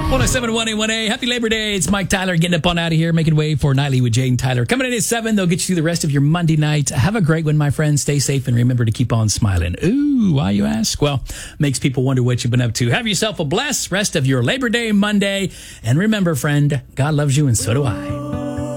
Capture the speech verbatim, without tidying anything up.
one oh seven point one A. Happy Labor Day. It's Mike Tyler getting up on out of here, making way for Nightly with Jane Tyler. Coming in at seven, they'll get you through the rest of your Monday night. Have a great one, my friends. Stay safe and remember to keep on smiling. Ooh, why you ask? Well, makes people wonder what you've been up to. Have yourself a blessed rest of your Labor Day Monday. And remember, friend, God loves you and so do I.